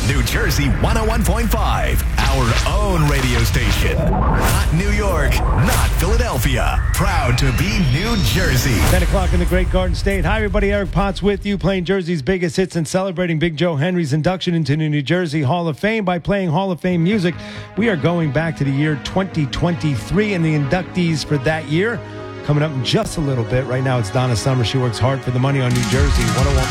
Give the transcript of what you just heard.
New Jersey 101.5, our own radio station. Not New York, not Philadelphia. Proud to be New Jersey. 10 o'clock in the Great Garden State. Hi, everybody. Eric Potts with you, playing Jersey's biggest hits and celebrating Big Joe Henry's induction into the New Jersey Hall of Fame by playing Hall of Fame music. We are going back to the year 2023 and the inductees for that year. Coming up in just a little bit. Right now, it's Donna Summer. She works hard for the money on New Jersey 101.